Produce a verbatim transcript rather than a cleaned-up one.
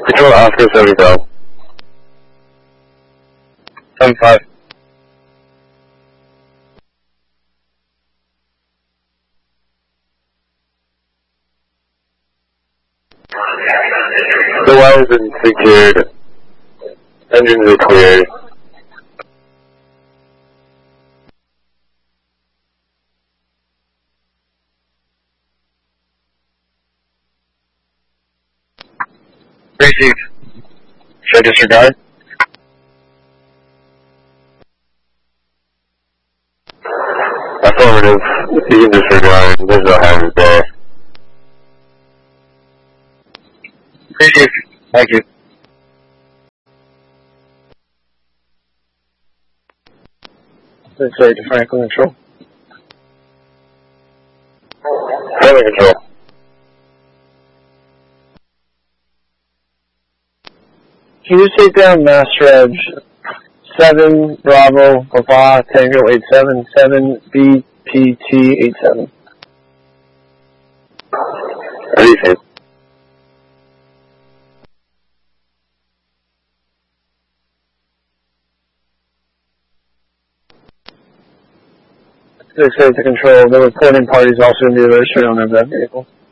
Control Oscar seventy five. seven five. The wire's been secured. Engines are cleared. Receive. Should I disregard? Affirmative. You can disregard. There's no hazard there. Receive. Thank you. Let's say to Franklin Control. Franklin Control. Can you take down Master Edge seven Bravo Papa Tango eight seven seven B P T eight seven? Receive. They say to control, the reporting party is also going to be registered on that vehicle.